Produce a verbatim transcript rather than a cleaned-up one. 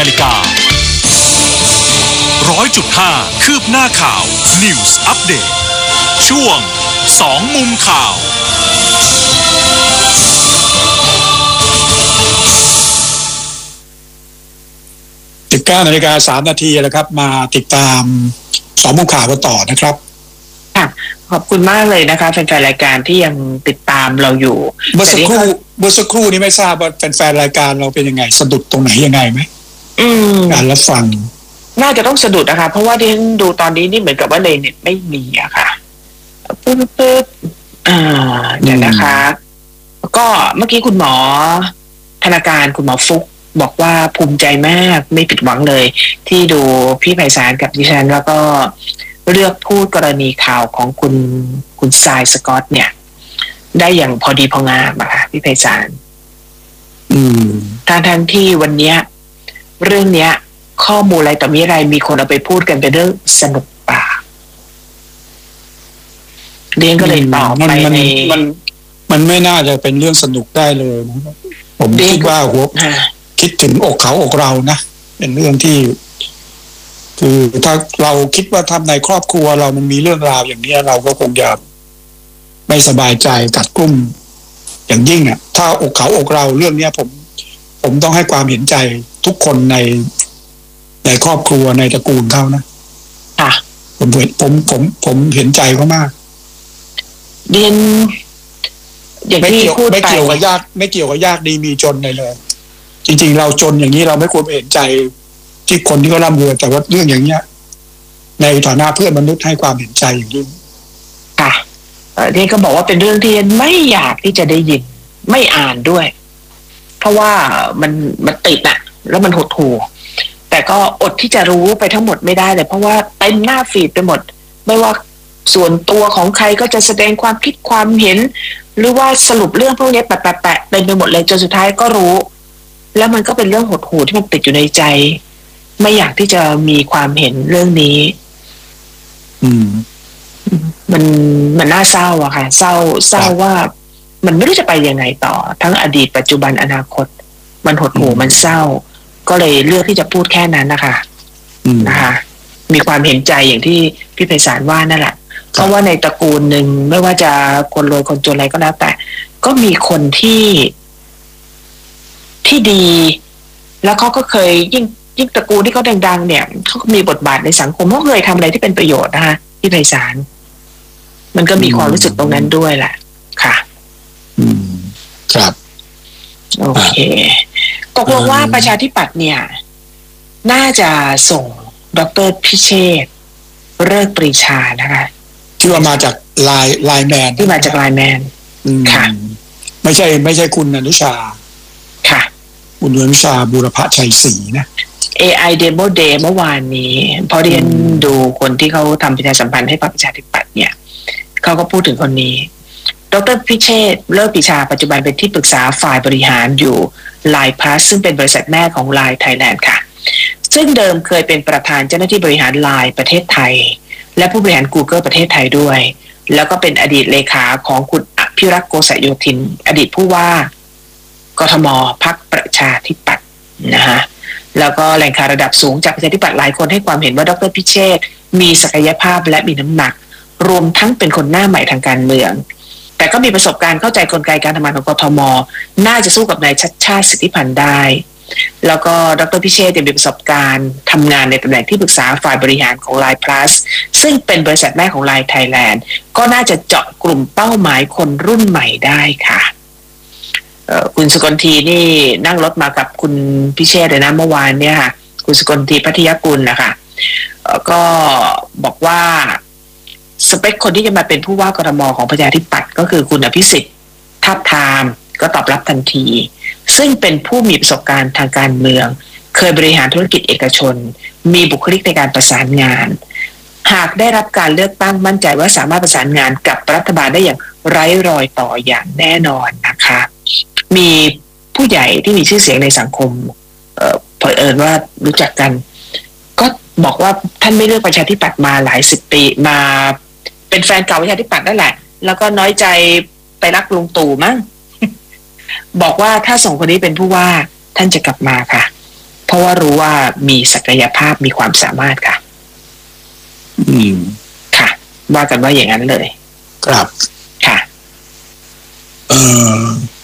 นาฬิการ้อยจุดห้าคืบหน้าข่าว News Update ช่วงสองมุมข่าวสิบเก้านาฬิกาสามนาทีแล้วครับมาติดตามสองมุมข่าวกันต่อนะครับค่ะขอบคุณมากเลยนะคะแฟนๆรายการที่ยังติดตามเราอยู่เมื่อสักครู่เมื่อสักครู่นี้ไม่ทราบว่าแฟนๆรายการเราเป็นยังไงสะดุดตรงไหนยังไงไหมอืมการรับฟังน่าจะต้องสะดุดนะคะเพราะว่าที่ฉันดูตอนนี้นี่เหมือนกับว่าเลยเน็ตไม่มีอะค่ะปึ๊บปึ๊บอ่าเดี๋ยวนะคะก็เมื่อกี้คุณหมอธนาการคุณหมอฟุกบอกว่าภูมิใจมากไม่ผิดหวังเลยที่ดูพี่ไพศาลกับดิฉันแล้วก็เลือกพูดกรณีข่าวของคุณคุณทรายสกอตเนี่ยได้อย่างพอดีพองามอะค่ะพี่ไพศาลอืมทางทางที่วันเนี้ยเรื่องเนี้ยข้อมูลอะไรต่อมีอะไรมีคนเอาไปพูดกันเป็นเรื่องสนุกปากเรียนก็เลยตอบไปในมันมันไม่น่าจะเป็นเรื่องสนุกได้เลยนะผมคิดว่าหัวคิดถึงอกเขาอกเรานะเป็นเรื่องที่คือถ้าเราคิดว่าทำในครอบครัวเรามันมีเรื่องราวอย่างนี้เราก็คงจะไม่สบายใจกัดกลุ้มอย่างยิ่งอ่ะถ้าอกเขาอกเราเรื่องเนี้ยผมผมต้องให้ความเห็นใจทุกคนในในครอบครัวในตระกูลเขานะค่ะผมเห็นผมผมผมเห็นใจเขามากเรียนอย่างที่พูดไปไม่เกี่ยวกับยากไม่เกี่ยวกับยากดีมีจนเลยเลยจริงๆเราจนอย่างนี้เราไม่ควรเห็นใจที่คนที่เขาร่ำรวยแต่ว่าเรื่องอย่างเนี้ยในฐานะเพื่อนมนุษย์ให้ความเห็นใจอย่างยิ่งค่ะเรียนก็บอกว่าเป็นเรื่องที่ไม่อยากที่จะได้ยินไม่อ่านด้วยเพราะว่ามันมันติดอะแล้วมันหดหู่แต่ก็อดที่จะรู้ไปทั้งหมดไม่ได้เลยเพราะว่าเต็มหน้าฟีดไปหมดไม่ว่าส่วนตัวของใครก็จะแสดงความคิดความเห็นหรือว่าสรุปเรื่องพวกนี้แปะแปะแปะเต็มไปหมดเลยจนสุดท้ายก็รู้แล้วมันก็เป็นเรื่องหดหู่ที่มันติดอยู่ในใจไม่อยากที่จะมีความเห็นเรื่องนี้อืมมันมันน่าเศร้าอะค่ะเศร้าเศร้าว่ามันไม่รู้จะไปยังไงต่อทั้งอดีตปัจจุบันอนาคตมันหดหู่มันเศร้าก็เลยเลือกที่จะพูดแค่นั้นนะคะนะคะมีความเห็นใจอย่างที่พี่ไพศาลว่านั่นแหละเพราะว่าในตระกูลหนึ่งไม่ว่าจะคนรวยคนจนอะไรก็แล้วแต่ก็มีคนที่ที่ดีแล้วเขาก็เคยยิ่งยิ่งตระกูลที่เขาดังๆเนี่ยเขาก็มีบทบาทในสังคมเขาเคยทำอะไรที่เป็นประโยชน์นะคะพี่ไพศาลมันก็มีความรู้สึกตรงนั้นด้วยแหละค่ะอืมครับโอเคตกลงว่าประชาธิปัตย์เนี่ยน่าจะส่งดร.พิเชษฐ์เลิศปรีชานะคะที่ว่ามาจากไลน์ไลน์แมนที่มาจากไลน์แมนค่ะไม่ใช่ไม่ใช่คุณอนุชาค่ะคุณอนุชาบูรพชัยศรีนะเอ ไอ Demo Day เมื่อวานนี้พอเรียนดูคนที่เขาทำประชาสัมพันธ์ให้พรรคประชาธิปัตย์เนี่ยเขาก็พูดถึงคนนี้ดร.พิเชษฐ์เลิศปรีชาปัจจุบันเป็นที่ปรึกษาฝ่ายบริหารอยู่ ไลน์ Plus ซึ่งเป็นบริษัทแม่ของ ไลน์ Thailand ค่ะซึ่งเดิมเคยเป็นประธานเจ้าหน้าที่บริหาร ไลน์ ประเทศไทยและผู้บริหาร Google ประเทศไทยด้วยแล้วก็เป็นอดีตเลขาของคุณอภิรักษ์โกษโยธินอดีตผู้ว่ากทมพรรคประชาธิปัตย์นะฮะแล้วก็แหล่งข่าวระดับสูงจากประชาธิปัตย์หลายคนให้ความเห็นว่าดร.พิเชษฐ์มีศักยภาพและมีน้ำหนักรวมทั้งเป็นคนหน้าใหม่ทางการเมืองแต่ก็มีประสบการณ์เข้าใจกลไกการทำงานของกทมน่าจะสู้กับนายชัชชาติสิทธิพันธ์ได้แล้วก็ดร.พิเชษฐ์มีประสบการณ์ทำงานในตำแหน่งที่ปรึกษาฝ่ายบริหารของ ไลน์ Plus ซึ่งเป็นบริษัทแม่ของ ไลน์ Thailand ก็น่าจะเจาะกลุ่มเป้าหมายคนรุ่นใหม่ได้ค่ะคุณสกลทีนี่นั่งรถมากับคุณพิเชษฐ์เลยนะเมื่อวานเนี่ยค่ะคุณสกลทีพัทยกุลนะคะก็บอกว่าสเปคคนที่จะมาเป็นผู้ว่ากทมของประชาธิปัตย์ก็คือคุณอภิสิทธิ์ทาบทามก็ตอบรับทันทีซึ่งเป็นผู้มีประสบการณ์ทางการเมืองเคยบริหารธุรกิจเอกชนมีบุคลิกในการประสานงานหากได้รับการเลือกตั้งมั่นใจว่าสามารถประสานงานกับรัฐบาลได้อย่างไร้รอยต่ออย่างแน่นอนนะคะมีผู้ใหญ่ที่มีชื่อเสียงในสังคมเอ่อเผอิญว่ารู้จักกันก็บอกว่าท่านไม่เลือกประชาธิปัตย์มาหลายสิบปีมาเป็นแฟนเก่าประชาธิปัตย์นั่นแหละแล้วก็น้อยใจไปรักลุงตู่มั้งบอกว่าถ้าส่งคนนี้เป็นผู้ว่าท่านจะกลับมาค่ะ เพราะว่ารู้ว่ามีศักยภาพมีความสามารถค่ะอืมค่ะว่ากันว่าอย่างนั้นเลยครับค่ะเอ่อ